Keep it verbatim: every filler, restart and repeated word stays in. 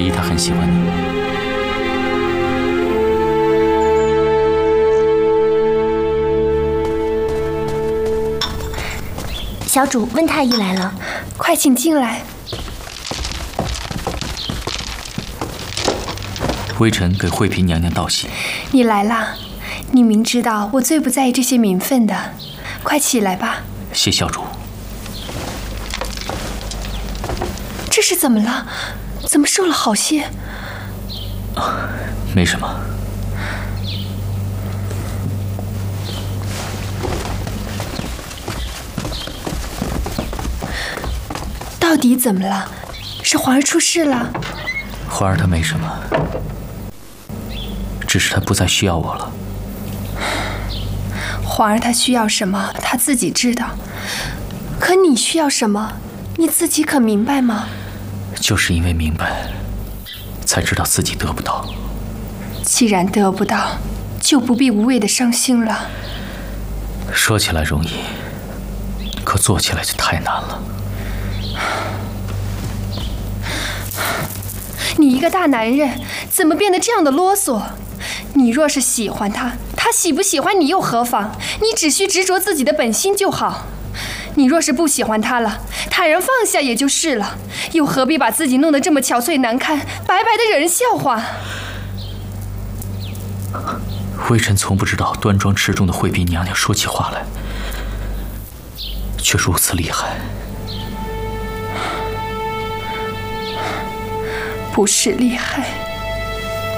疑他很喜欢你。 小主，温太医来了， 快请进来。 微臣给惠嫔娘娘道喜。 你来啦！你明知道我最不在意这些名分的，快起来吧。 谢小主。 这是怎么了？怎么瘦了好些？ 啊，没什么。 到底怎么了？是环儿出事了？ 环儿她没什么，只是她不再需要我了。 环儿她需要什么，她自己知道。可你需要什么，你自己可明白吗？ 就是因为明白，才知道自己得不到。 既然得不到，就不必无谓的伤心了。 说起来容易，可做起来就太难了。 你一个大男人，怎么变得这样的啰嗦？你若是喜欢他，他喜不喜欢你又何妨？你只需执着自己的本心就好。你若是不喜欢他了，坦然放下也就是了，又何必把自己弄得这么憔悴难堪，白白的惹人笑话？ 微臣从不知道端庄持重的惠嫔娘娘说起话来，却如此厉害。 不是厉害，